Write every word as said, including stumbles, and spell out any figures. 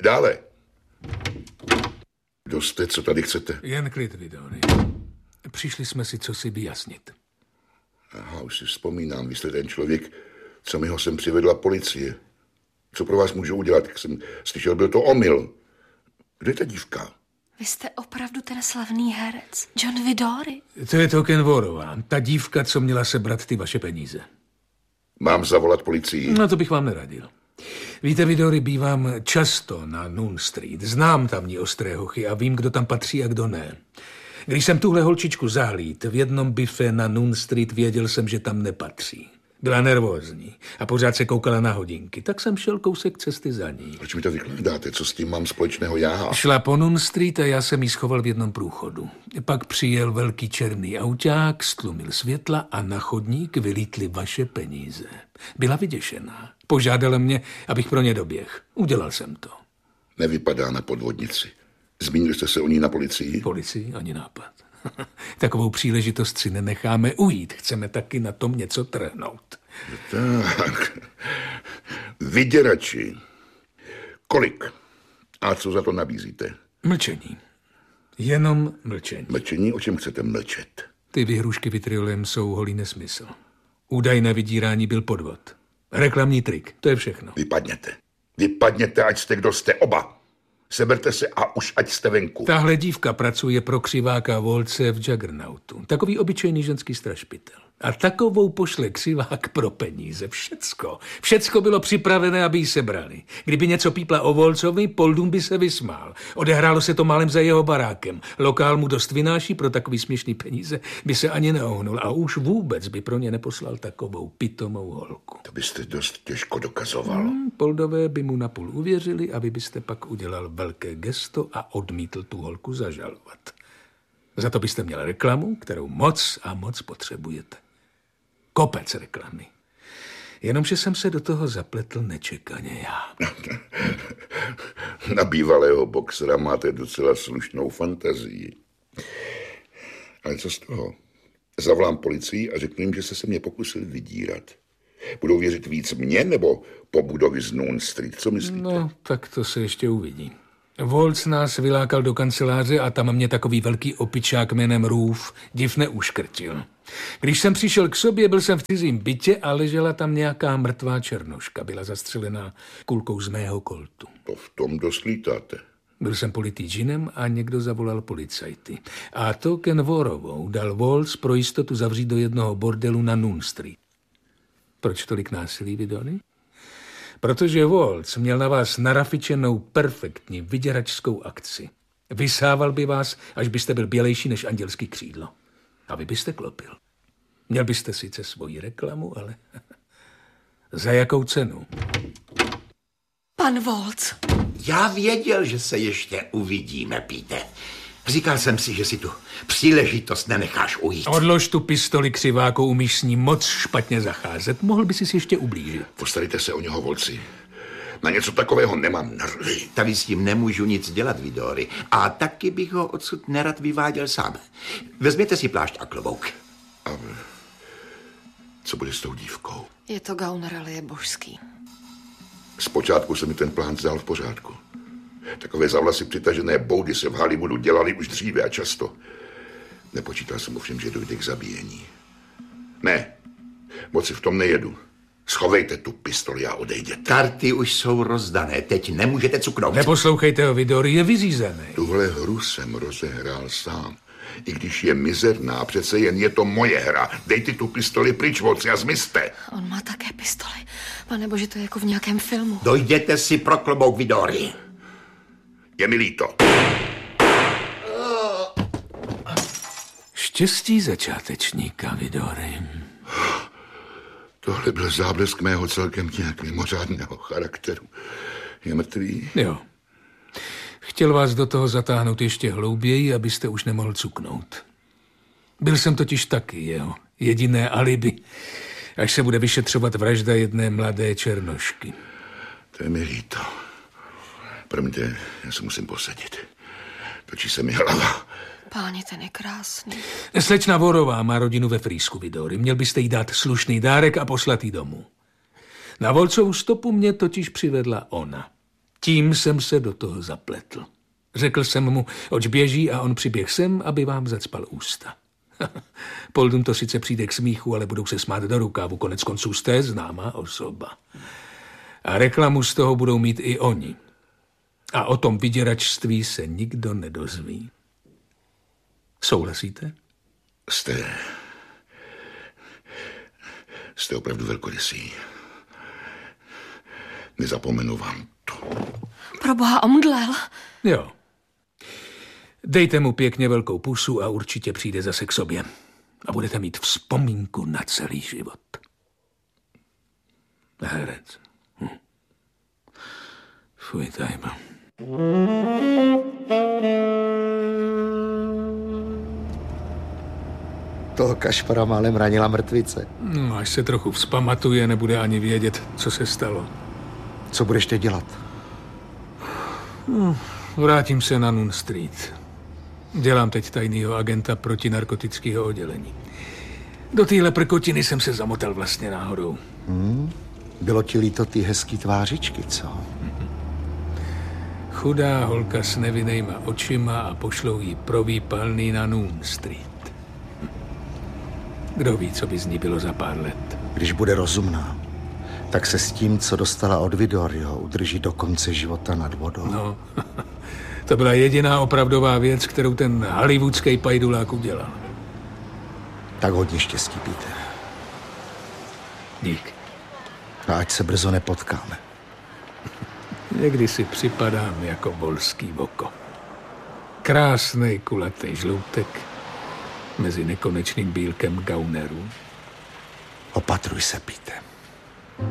Dále. Kdo jste, co tady chcete? Jen klid, Vidori. Přišli jsme si cosi vyjasnit. Aha, už si vzpomínám, vy jste ten člověk, co mi ho sem přivedla policie. Co pro vás můžu udělat, jak jsem slyšel, byl to omyl. Kde je ta dívka? Vy jste opravdu ten slavný herec, John Vidori? To je Token Vorová, ta dívka, co měla sebrat ty vaše peníze. Mám zavolat policii? No to bych vám neradil. Víte, Vidori, bývám často na Noon Street. Znám tamní ostré hochy a vím, kdo tam patří a kdo ne. Když jsem tuhle holčičku zahlíd v jednom bife na Noon Street, věděl jsem, že tam nepatří. Byla nervózní a pořád se koukala na hodinky. Tak jsem šel kousek cesty za ní. Proč mi to vykládáte? Co s tím mám společného já? Šla po Noon Street a já jsem jí schoval v jednom průchodu. Pak přijel velký černý auták, stlumil světla a na chodník vylítly vaše peníze. Byla vyděšená. Požádala mě, abych pro ně doběh. Udělal jsem to. Nevypadá na podvodnici. Zmínil jste se o ní na policii? Policii? Ani nápad. Takovou příležitost si nenecháme ujít. Chceme taky na tom něco trhnout. Tak. Vyděrači. Kolik? A co za to nabízíte? Mlčení. Jenom mlčení. Mlčení? O čem chcete mlčet? Ty vyhrušky vitriolem jsou holý nesmysl. Údajné vydírání byl podvod. Reklamní trik. To je všechno. Vypadněte. Vypadněte, ať jste kdo jste oba. Seberte se a už ať jste venku. Tahle dívka pracuje pro křiváka Volce v Juggernautu. Takový obyčejný ženský strašpitel. A takovou pošle křivák pro peníze. Všecko. Všecko bylo připravené, aby jí sebrali. Kdyby něco pípla o Volcovi, Poldum by se vysmál. Odehrálo se to málem za jeho barákem. Lokál mu dost vynáší, pro takový směšný peníze by se ani neohnul. A už vůbec by pro ně neposlal takovou pitomou holku. To byste dost těžko dokazoval. Hmm, Poldové by mu napůl uvěřili a vy byste pak udělal velké gesto a odmítl tu holku zažalovat. Za to byste měl reklamu, kterou moc a moc potřebujete. Kopec reklamy. Jenomže jsem se do toho zapletl nečekaně já. Na bývalého boxera máte docela slušnou fantazii. Ale co z toho? Zavolám policii a řeknu jim, že se se mě pokusil vydírat. Budou věřit víc mně nebo po budovy z Noon Street? Co myslíte? No, tak to se ještě uvidí. Volc nás vylákal do kanceláře a tam mě takový velký opičák jménem Rův div neuškrtil. Když jsem přišel k sobě, byl jsem v cizím bytě a ležela tam nějaká mrtvá černoška. Byla zastřelená kulkou z mého koltu. To v tom dost lítáte. Byl jsem politý džinem a někdo zavolal policajty. A to Ken Vorovou dal Volc pro jistotu zavřít do jednoho bordelu na Noon Street. Proč tolik násilí, Vidori? Protože Volc měl na vás narafičenou perfektní vyděračskou akci. Vysával by vás, až byste byl bělejší než andělský křídlo. A vy byste klopil. Měl byste sice svoji reklamu, ale za jakou cenu? Pan Volc. Já věděl, že se ještě uvidíme, Pete. Říkal jsem si, že si tu příležitost nenecháš ujít. Odlož tu pistoli, křiváku, umíš s ní moc špatně zacházet. Mohl by si ještě ublížit. Postarejte se o něho, Volci. Na něco takového nemám nervy. Tady s tím nemůžu nic dělat, Vidori. A taky bych ho odsud nerad vyváděl sám. Vezměte si plášť a klobouk. A co bude s tou dívkou? Je to gauner, ale je božský. Zpočátku se mi ten plán zdál v pořádku. Takové za vlasy přitažené boudy se v Hollywoodu dělali už dříve a často. Nepočítal jsem ovšem, že dojde k zabíjení. Ne, moc si v tom nejedu. Schovejte tu pistoli a odejděte. Karty už jsou rozdané, teď nemůžete cuknout. Neposlouchejte ho, Vidori, je vyřízený. Tuhle hru jsem rozehrál sám. I když je mizerná, přece jen je to moje hra. Dejte tu pistoli pryč, Volci, a zmizte. On má také pistoli. Pane bože, to je jako v nějakém filmu. Dojděte si pro klobouk, Vidori. Je mi líto. Štěstí začátečníka, Vidori. Tohle byl záblesk mého celkem nějak mimořádného charakteru. Je mrtvý? Jo. Chtěl vás do toho zatáhnout ještě hlouběji, abyste už nemohl cuknout. Byl jsem totiž taky jeho jediné alibi, až se bude vyšetřovat vražda jedné mladé černošky. To je mi líto. Promiňte, já se musím posadit. Točí se mi hlava. Páni, ten je krásný. Slečna Vorová má rodinu ve Frýsku, Vidori. Měl byste jí dát slušný dárek a poslat jí domů. Na Volcovu stopu mě totiž přivedla ona. Tím jsem se do toho zapletl. Řekl jsem mu, oč běží a on přiběh sem, aby vám zacpal ústa. Poldun to sice přijde k smíchu, ale budou se smát do rukávu, konec konců jste známá osoba. A reklamu z toho budou mít i oni. A o tom vyděračství se nikdo nedozví. Souhlasíte? Jste... Jste opravdu velkorysý. Nezapomenu vám to. Proboha, omdlel. Jo. Dejte mu pěkně velkou pusu a určitě přijde zase k sobě. A budete mít vzpomínku na celý život. Herec. Hm. Fuj, tajma. Toho Kašpara málem ranila mrtvice. No, až se trochu vzpamatuje, nebude ani vědět, co se stalo. Co budeš teď dělat? Hm, vrátím se na Nun Street. Dělám teď tajného agenta protinarkotického oddělení. Do téhle prkotiny jsem se zamotal vlastně náhodou. Hmm? Bylo ti líto ty hezký tvářičky, co? Chudá holka s nevinnejma očima a pošlou jí pro výpalný na Nun Street. Kdo ví, co by z ní bylo za pár let. Když bude rozumná, tak se s tím, co dostala od Vidorio, udrží do konce života nad vodou. No, to byla jediná opravdová věc, kterou ten hollywoodský pajdulák udělal. Tak hodně štěstí, Peter. Dík. A ať se brzo nepotkáme. Někdy si připadám jako volský oko. Krásnej kulatý žloutek mezi nekonečným bílkem gaunerů. Opatruj se, Peter.